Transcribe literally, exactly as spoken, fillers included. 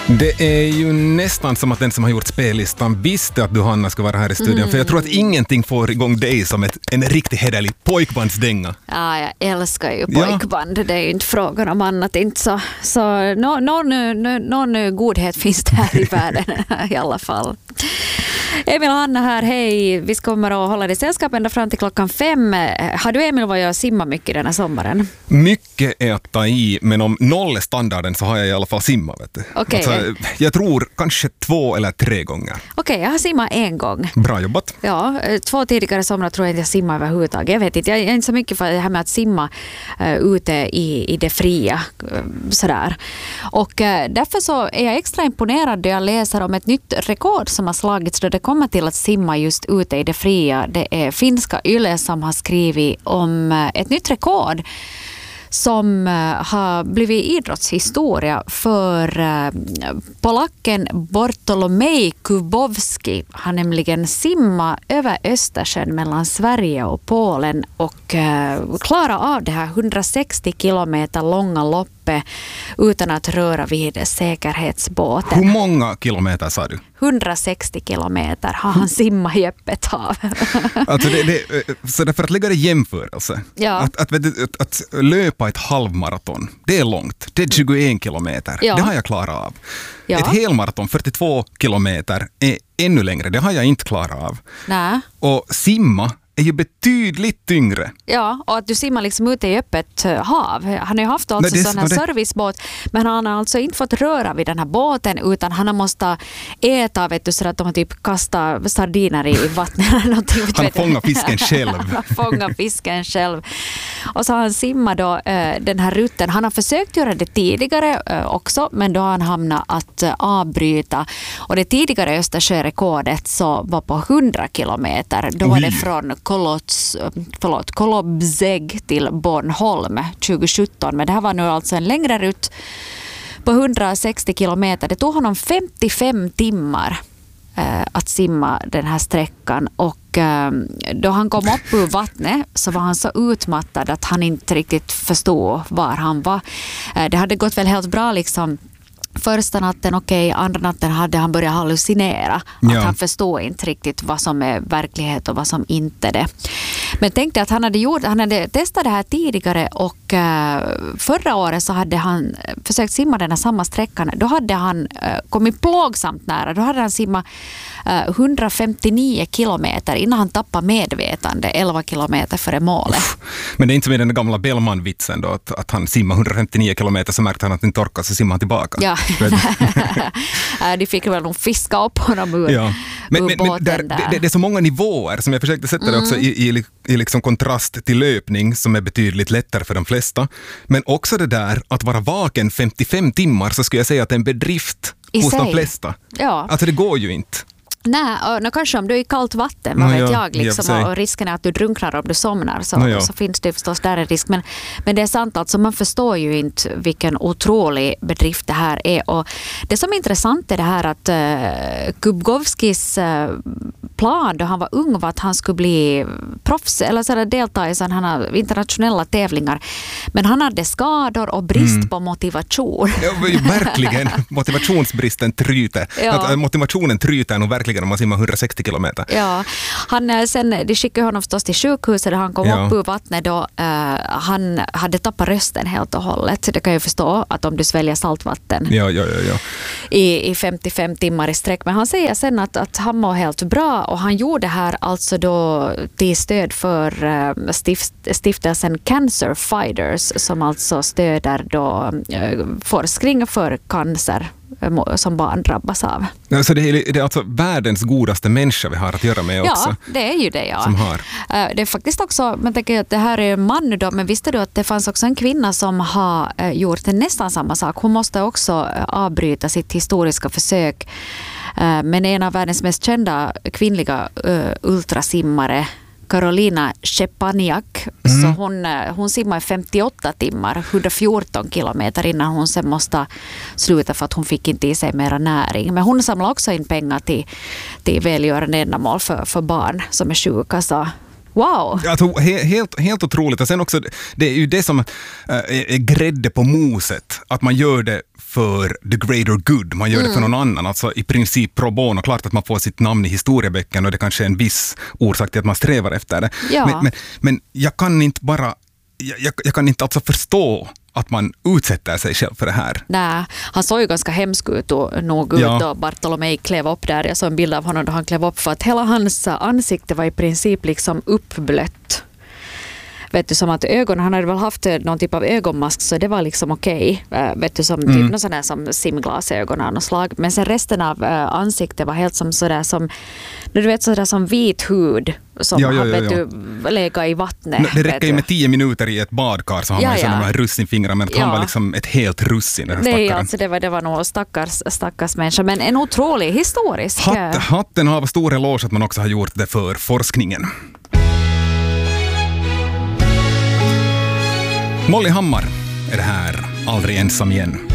Det är ju nästan som att den som har gjort spellistan visste att du, Hanna, ska vara här i studion. Mm. För jag tror att ingenting får igång dig som ett, en riktigt hederlig pojkbandsdänga. Ja, jag älskar ju pojkband. Ja. Det är ju inte frågan om annat. Inte så, så någon, någon, någon godhet finns det här i världen i alla fall. Emil och Hanna här, hej. Vi kommer att hålla dig sällskap ända fram till klockan fem. Har du, Emil, vad jag simmar mycket den här sommaren? Mycket är att ta i, men om noll är standarden så har jag i alla fall simmat. Vet du. Okay. Alltså, jag tror kanske två eller tre gånger. Okej, okay, jag har simmat en gång. Bra jobbat. Ja, två tidigare somrar tror jag inte jag simmar överhuvudtaget. Jag vet inte, jag är inte så mycket för det här med att simma uh, ute i, i det fria. Uh, sådär. Och uh, därför så är jag extra imponerad då jag läser om ett nytt rekord som har slagits då det kommer till att simma just ute i det fria. Det är finska Yle som har skrivit om uh, ett nytt rekord som har blivit idrottshistoria för polacken Bartolomej Kubowski. Han nämligen simmat över Östersjön mellan Sverige och Polen och klara av det här hundrasextio kilometer långa loppet utan att röra vid säkerhetsbåten. Hur många kilometer sa du? hundrasextio kilometer har han simmat i öppet hav. Alltså det, det, så det för att lägga det i jämförelse. Ja. Att, att, att, att löpa ett halvmaraton, det är långt. Det är tjugoen kilometer. Ja. Det har jag klarat av. Ja. Ett helmaraton, fyrtiotvå kilometer, är ännu längre. Det har jag inte klarat av. Nä. Och simma är ju betydligt tyngre. Ja, och att du simmar liksom ute i öppet hav. Han har ju haft alltså Nej, det, sån här det... servicebåt, men han har alltså inte fått röra vid den här båten utan han har måste äta, vet du, så att de har typ kastat sardiner i vattnet eller någonting. Han har fångat fisken själv. Han har fångat fisken själv. Och så har han simmat då äh, den här rutten. Han har försökt göra det tidigare äh, också, men då har han hamnat att äh, avbryta. Och det tidigare Östersjörekordet så var på hundra kilometer. Då var Oj. det från Kolots, förlåt, Kolobzeg till Bornholm tjugohundrasjutton. Men det här var nu alltså en längre rutt på hundrasextio kilometer. Det tog honom femtiofem timmar eh, att simma den här sträckan. Och eh, då han kom upp ur vattnet så var han så utmattad att han inte riktigt förstod var han var. Eh, det hade gått väl helt bra liksom. Första natten, okej, okay, andra natten hade han börjat hallucinera. Ja. Att han förstår inte riktigt vad som är verklighet och vad som inte är det. Men tänkte att han hade, gjort, han hade testat det här tidigare och uh, förra året så hade han försökt simma den här samma sträckan. Då hade han uh, kommit plågsamt nära. Då hade han simmat uh, hundrafemtionio kilometer innan han tappade medvetande elva kilometer före målet. Uff. Men det är inte som i den gamla Bellman-vitsen då, att, att han simmar hundrafemtionio kilometer så märkte han att han inte torkar så simmar han tillbaka. Ja. De fick väl nog fiska upp honom ur, ja. men, ur men, båten men där, där. Det, det är så många nivåer som jag försökte sätta mm. det också i, i, i liksom kontrast till löpning som är betydligt lättare för de flesta. Men också det där att vara vaken femtiofem timmar så skulle jag säga att det är en bedrift I hos sig. de flesta. Ja. Alltså det går ju inte. Nej, och, och kanske om du är i kallt vatten, vad no, vet ja, jag, liksom, och, och risken är att du drunknar om du somnar, så, no, ja. så finns det förstås där en risk. Men, men det är sant, alltså, man förstår ju inte vilken otrolig bedrift det här är. Och det som är intressant är det här att uh, Kubowskis uh, plan då han var ung var att han skulle bli proffs, eller så delta i sådana internationella tävlingar. Men han hade skador och brist mm. på motivation. Ja, verkligen, motivationsbristen tryter. Ja. Att, motivationen tryter nog verkligen om man simmar hundrasextio kilometer. Ja, han, sen, de skickade honom förstås till sjukhuset där han kom ja. upp ur vattnet då. Uh, han hade tappat rösten helt och hållet. Det kan jag förstå att om du sväljer saltvatten ja, ja, ja, ja. I, i femtiofem timmar i sträck. Men han säger sen att, att han mår helt bra och han gjorde det här alltså då till stöd för uh, stift, stiftelsen Cancer Fighters som alltså stöder då uh, forskning för cancer som barn drabbas av. Ja, så det är, det är alltså världens godaste människa vi har att göra med också. Ja, det är ju det, ja. Som har. Det är faktiskt också, man tänker att det här är en man då, men visste du att det fanns också en kvinna som har gjort nästan samma sak. Hon måste också avbryta sitt historiska försök. Men en av världens mest kända kvinnliga ultrasimmare, Karolina Szczepaniak, mm. så hon, hon simmar femtioåtta timmar, hundrafjorton kilometer innan hon sen måste sluta för att hon fick inte i sig mera näring. Men hon samlar också in pengar till, till välgörande ändamål för, för barn som är sjuka. Så wow! Alltså, helt, helt otroligt. Och sen också, det är ju det som äh, är grädde på moset. Att man gör det för the greater good. Man gör mm. det för någon annan. Alltså i princip pro bono. Klart att man får sitt namn i historieböckerna och det kanske är en viss orsak till att man strävar efter det. Ja. Men, men, men jag kan inte bara, jag, jag kan inte alltså förstå att man utsätter sig själv för det här. Nej, han såg ju ganska hemsk ut och nog ut ja. då Bartolomei klev upp där. Jag såg en bild av honom då han klev upp för att hela hans ansikte var i princip liksom uppblött. Vet du, som att ögonen, han hade väl haft någon typ av ögonmask så det var liksom okej. Okay. Vet du, som mm. typ någon sån där som simglasögon av något slag. Men sen resten av äh, ansiktet var helt som sådär som, du vet sådär som vit hud som ja, ja, har ja, vet ja. du, legat i vattnet. No, det räcker ju med tio minuter i ett badkar så har ja, man ju ja. sådana här russinfingrar men ja. han var liksom ett helt russin. Nej, alltså det var, det var nog stackars, stackars människa. Men en otrolig historisk. Hatt, hatten har stor eloge att man också har gjort det för forskningen. Molly Hammar är det här, aldrig ensam igen.